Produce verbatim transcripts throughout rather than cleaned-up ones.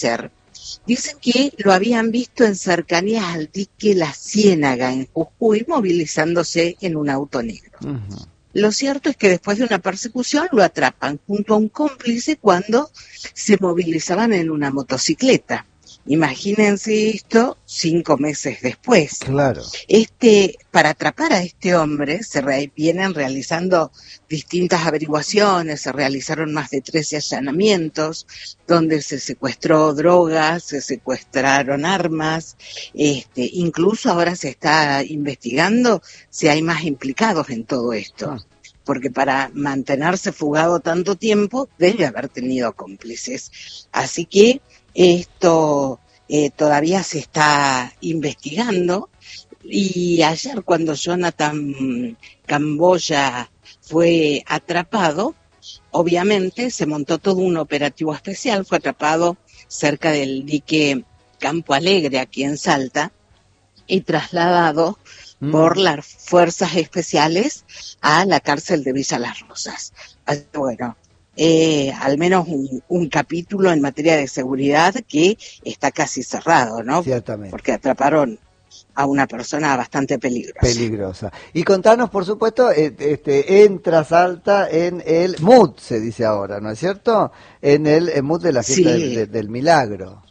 ser. Dicen que lo habían visto en cercanías al dique La Ciénaga en Jujuy, movilizándose en un auto negro. Uh-huh. Lo cierto es que después de una persecución lo atrapan junto a un cómplice cuando se movilizaban en una motocicleta. Imagínense esto cinco meses después. Claro. Este, para atrapar a este hombre se re, vienen realizando distintas averiguaciones, se realizaron más de trece allanamientos, donde se secuestró drogas, se secuestraron armas, este, incluso ahora se está investigando si hay más implicados en todo esto. Ah. Porque para mantenerse fugado tanto tiempo debe haber tenido cómplices. Así que esto eh, todavía se está investigando, y ayer cuando Jonathan Camboya fue atrapado, obviamente se montó todo un operativo especial, fue atrapado cerca del dique Campo Alegre aquí en Salta y trasladado mm. por las fuerzas especiales a la cárcel de Villa Las Rosas. Así, bueno, Eh, al menos un, un capítulo en materia de seguridad que está casi cerrado, ¿no? Ciertamente. Porque atraparon a una persona bastante peligrosa. Peligrosa. Y contanos, por supuesto, este, entra Salta en el M U D, se dice ahora, ¿no es cierto? En el M U D de la fiesta sí. del, de, del Milagro.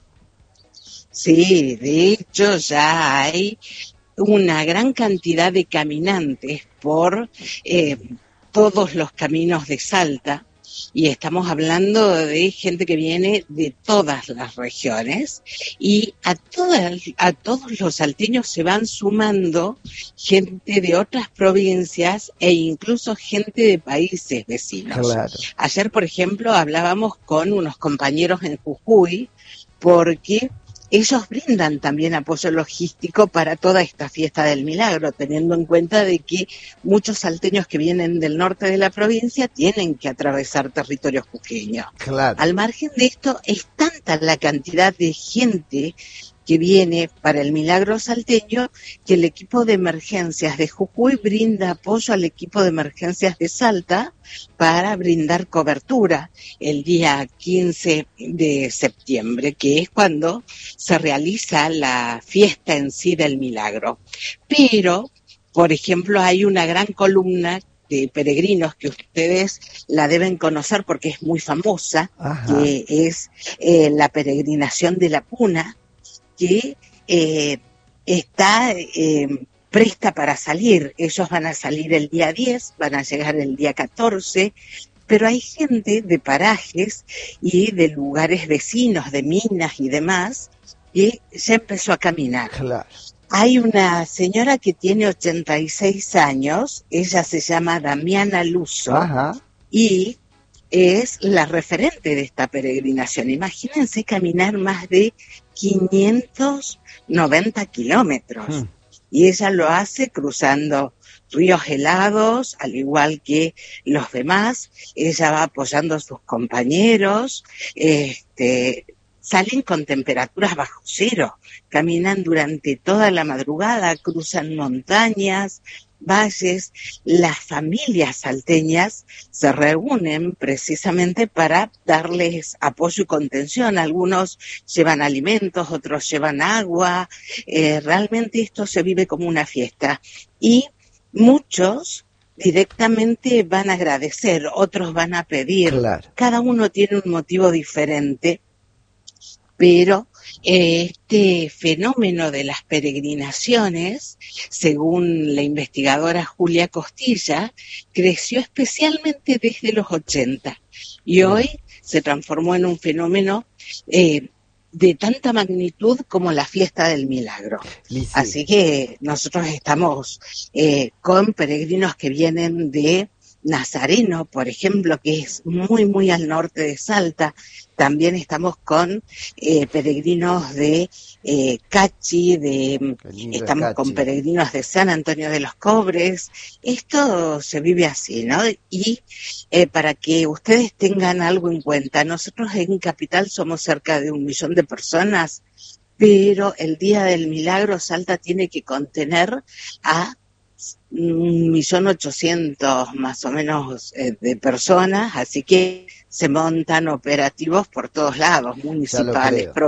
Sí, de hecho ya hay una gran cantidad de caminantes por eh, todos los caminos de Salta. Y estamos hablando de gente que viene de todas las regiones, y a todas, a todos los salteños se van sumando gente de otras provincias e incluso gente de países vecinos. Claro. Ayer, por ejemplo, hablábamos con unos compañeros en Jujuy, porque ellos brindan también apoyo logístico para toda esta fiesta del Milagro, teniendo en cuenta de que muchos salteños que vienen del norte de la provincia tienen que atravesar territorio jujeño. Claro. Al margen de esto, es tanta la cantidad de gente que viene para el Milagro salteño que el equipo de emergencias de Jujuy brinda apoyo al equipo de emergencias de Salta para brindar cobertura el día quince de septiembre, que es cuando se realiza la fiesta en sí del Milagro. Pero, por ejemplo, hay una gran columna de peregrinos que ustedes la deben conocer porque es muy famosa, Ajá. que es eh, la peregrinación de la Puna, que eh, está eh, presta para salir. Ellos van a salir el día diez, van a llegar el día catorce, pero hay gente de parajes y de lugares vecinos, de minas y demás, que ya empezó a caminar. Claro. Hay una señora que tiene ochenta y seis años, ella se llama Damiana Luso, Ajá. y es la referente de esta peregrinación. Imagínense caminar más de quinientos noventa kilómetros. Hmm. Y ella lo hace cruzando ríos helados, al igual que los demás. Ella va apoyando a sus compañeros. Este, salen con temperaturas bajo cero. Caminan durante toda la madrugada, cruzan montañas, valles. Las familias salteñas se reúnen precisamente para darles apoyo y contención. Algunos llevan alimentos, otros llevan agua. Eh, realmente esto se vive como una fiesta. Y muchos directamente van a agradecer, otros van a pedir. Claro. Cada uno tiene un motivo diferente, pero este fenómeno de las peregrinaciones, según la investigadora Julia Costilla, creció especialmente desde los ochenta y hoy se transformó en un fenómeno eh, de tanta magnitud como la fiesta del Milagro. Sí. Así que nosotros estamos eh, con peregrinos que vienen de Nazareno, por ejemplo, que es muy, muy al norte de Salta. También estamos con eh, peregrinos de eh, Cachi, de, estamos Cachi. con peregrinos de San Antonio de los Cobres. Esto se vive así, ¿no? Y eh, para que ustedes tengan algo en cuenta, nosotros en Capital somos cerca de un millón de personas, pero el Día del Milagro Salta tiene que contener a un millón ochocientos más o menos eh, de personas, así que se montan operativos por todos lados, municipales,